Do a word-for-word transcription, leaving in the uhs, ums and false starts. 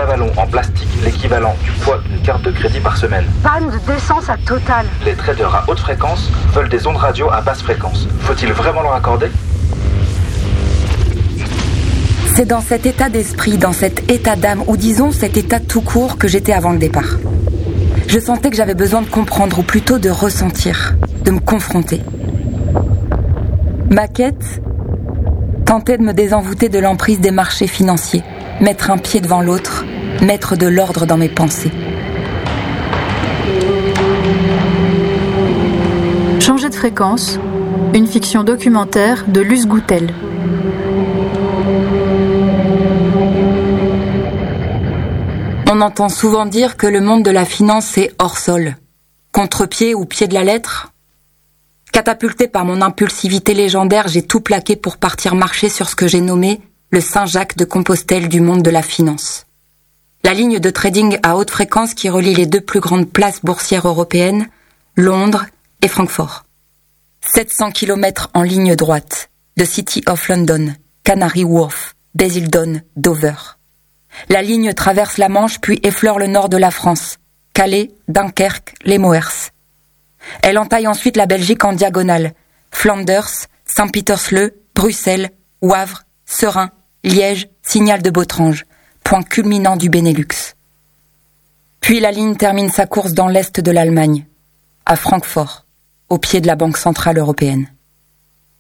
avalons en plastique l'équivalent du poids d'une carte de crédit par semaine. Panne de décence à Total. Les traders à haute fréquence veulent des ondes radio à basse fréquence. Faut-il vraiment leur accorder ? C'est dans cet état d'esprit, dans cet état d'âme, ou disons cet état tout court que j'étais avant le départ. Je sentais que j'avais besoin de comprendre, ou plutôt de ressentir, de me confronter. Ma quête tentait de me désenvoûter de l'emprise des marchés financiers, mettre un pied devant l'autre, mettre de l'ordre dans mes pensées. Changer de fréquence, une fiction documentaire de Luce Goutel. On entend souvent dire que le monde de la finance est hors sol, contre-pied ou pied de la lettre. Catapulté par mon impulsivité légendaire, j'ai tout plaqué pour partir marcher sur ce que j'ai nommé le Saint-Jacques de Compostelle du monde de la finance. La ligne de trading à haute fréquence qui relie les deux plus grandes places boursières européennes, Londres et Francfort. sept cents kilomètres en ligne droite, de City of London, Canary Wharf, Basildon, Dover. La ligne traverse la Manche puis effleure le nord de la France, Calais, Dunkerque, les Moers. Elle entaille ensuite la Belgique en diagonale, Flanders, Saint-Pietersloo, Bruxelles, Wavre, Serein, Liège, Signal de Botrange, point culminant du Benelux. Puis la ligne termine sa course dans l'est de l'Allemagne, à Francfort, au pied de la Banque centrale européenne.